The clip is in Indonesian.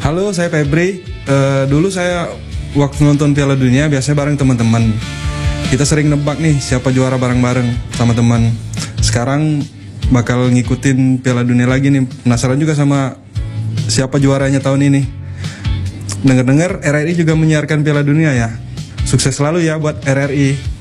Halo, saya Febri. Dulu saya waktu nonton Piala Dunia biasanya bareng teman-teman. Kita sering nebak nih siapa juara bareng-bareng sama teman. Sekarang bakal ngikutin Piala Dunia lagi nih. Penasaran juga sama siapa juaranya tahun ini. Dengar-dengar RRI juga menyiarkan Piala Dunia ya. Sukses selalu ya buat RRI.